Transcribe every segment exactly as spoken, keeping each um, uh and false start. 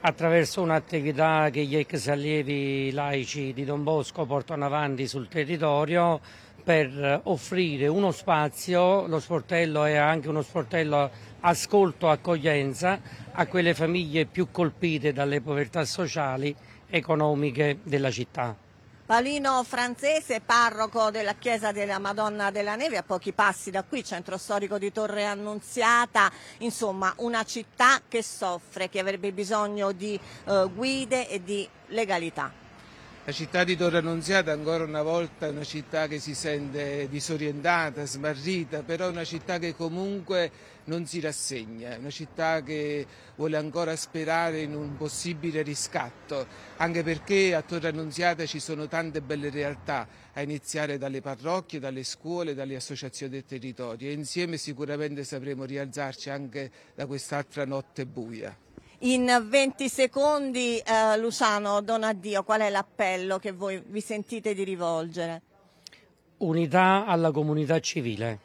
attraverso un'attività che gli ex allievi laici di Don Bosco portano avanti sul territorio per offrire uno spazio. Lo sportello è anche uno sportello ascolto, accoglienza a quelle famiglie più colpite dalle povertà sociali e economiche della città. Paolino Franzese, parroco della chiesa della Madonna della Neve, a pochi passi da qui, centro storico di Torre Annunziata, insomma una città che soffre, che avrebbe bisogno di eh, guide e di legalità. La città di Torre Annunziata ancora una volta è una città che si sente disorientata, smarrita, però è una città che comunque non si rassegna, è una città che vuole ancora sperare in un possibile riscatto, anche perché a Torre Annunziata ci sono tante belle realtà, a iniziare dalle parrocchie, dalle scuole, dalle associazioni del territorio, e insieme sicuramente sapremo rialzarci anche da quest'altra notte buia. In venti secondi, eh, Luciano Donadio, qual è l'appello che voi vi sentite di rivolgere? Unità alla comunità civile.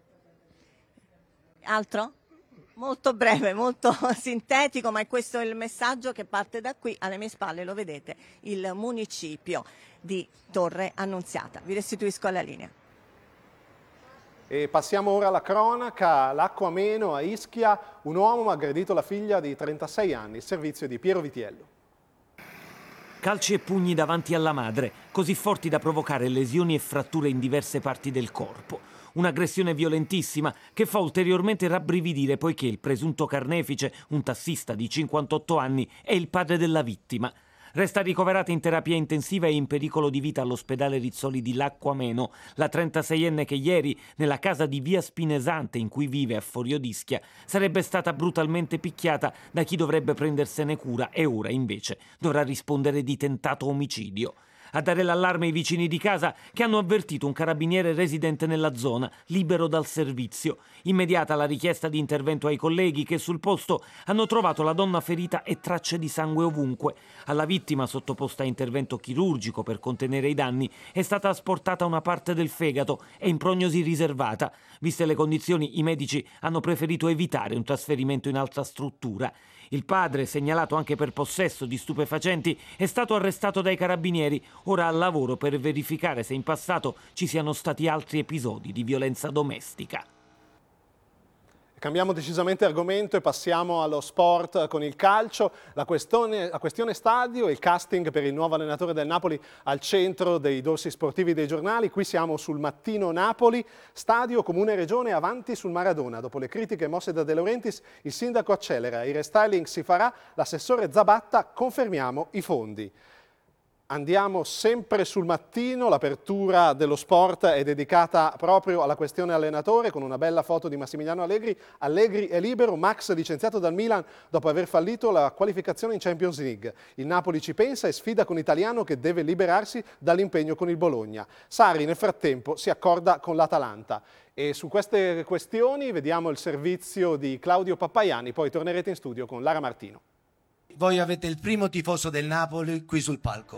Altro? Molto breve, molto sintetico, ma è questo il messaggio che parte da qui. Alle mie spalle lo vedete, il municipio di Torre Annunziata. Vi restituisco alla linea. E passiamo ora alla cronaca. L'acqua meno a Ischia, un uomo ha aggredito la figlia di trentasei anni, il servizio di Piero Vitiello. Calci e pugni davanti alla madre, così forti da provocare lesioni e fratture in diverse parti del corpo. Un'aggressione violentissima che fa ulteriormente rabbrividire, poiché il presunto carnefice, un tassista di cinquantotto anni, è il padre della vittima. Resta ricoverata in terapia intensiva e in pericolo di vita all'ospedale Rizzoli di Lacquameno la trentaseienne che ieri, nella casa di via Spinesante in cui vive a Forio d'Ischia, sarebbe stata brutalmente picchiata da chi dovrebbe prendersene cura e ora invece dovrà rispondere di tentato omicidio. A dare l'allarme i vicini di casa, che hanno avvertito un carabiniere residente nella zona, libero dal servizio. Immediata la richiesta di intervento ai colleghi che sul posto hanno trovato la donna ferita e tracce di sangue ovunque. Alla vittima, sottoposta a intervento chirurgico per contenere i danni, è stata asportata una parte del fegato e in prognosi riservata. Viste le condizioni, i medici hanno preferito evitare un trasferimento in altra struttura. Il padre, segnalato anche per possesso di stupefacenti, è stato arrestato dai carabinieri, ora al lavoro per verificare se in passato ci siano stati altri episodi di violenza domestica. Cambiamo decisamente argomento e passiamo allo sport con il calcio. La questione, la questione stadio e il casting per il nuovo allenatore del Napoli al centro dei dorsi sportivi dei giornali. Qui siamo sul Mattino Napoli, stadio, comune e regione avanti sul Maradona. Dopo le critiche mosse da De Laurentiis, il sindaco accelera, il restyling si farà, l'assessore Zabatta, confermiamo i fondi. Andiamo sempre sul Mattino, l'apertura dello sport è dedicata proprio alla questione allenatore con una bella foto di Massimiliano Allegri. Allegri è libero, Max licenziato dal Milan dopo aver fallito la qualificazione in Champions League. Il Napoli ci pensa e sfida con Italiano che deve liberarsi dall'impegno con il Bologna. Sarri nel frattempo si accorda con l'Atalanta. E su queste questioni vediamo il servizio di Claudio Pappaiani, poi tornerete in studio con Lara Martino. Voi avete il primo tifoso del Napoli qui sul palco.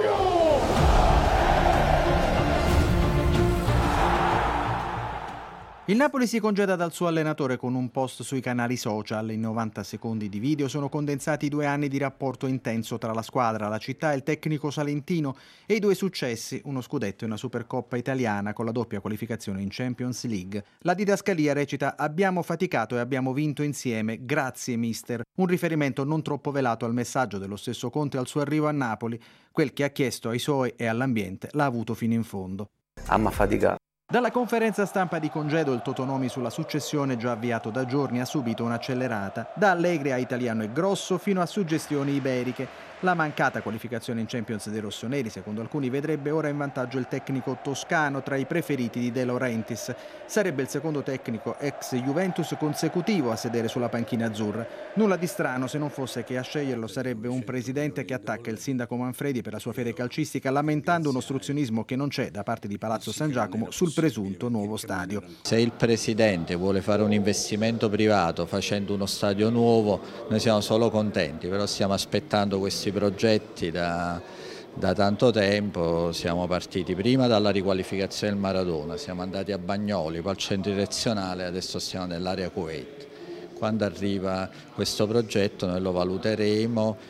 Il Napoli si congeda dal suo allenatore con un post sui canali social. In novanta secondi di video sono condensati due anni di rapporto intenso tra la squadra, la città e il tecnico salentino e i due successi, uno scudetto e una Supercoppa italiana con la doppia qualificazione in Champions League. La didascalia recita: abbiamo faticato e abbiamo vinto insieme, grazie mister. Un riferimento non troppo velato al messaggio dello stesso Conte al suo arrivo a Napoli. Quel che ha chiesto ai suoi e all'ambiente l'ha avuto fino in fondo. Amma faticato. Dalla conferenza stampa di congedo il Totonomi sulla successione già avviato da giorni ha subito un'accelerata, da Allegri a Italiano e Grosso fino a suggestioni iberiche. La mancata qualificazione in Champions dei rossoneri, secondo alcuni, vedrebbe ora in vantaggio il tecnico toscano tra i preferiti di De Laurentiis. Sarebbe il secondo tecnico ex Juventus consecutivo a sedere sulla panchina azzurra. Nulla di strano se non fosse che a sceglierlo sarebbe un presidente che attacca il sindaco Manfredi per la sua fede calcistica, lamentando un ostruzionismo che non c'è da parte di Palazzo San Giacomo sul presunto nuovo stadio. Se il presidente vuole fare un investimento privato facendo uno stadio nuovo, noi siamo solo contenti, però stiamo aspettando questi progetti da, da tanto tempo. Siamo partiti prima dalla riqualificazione del Maradona, siamo andati a Bagnoli, poi al centro direzionale, adesso siamo nell'area Kuwait. Quando arriva questo progetto noi lo valuteremo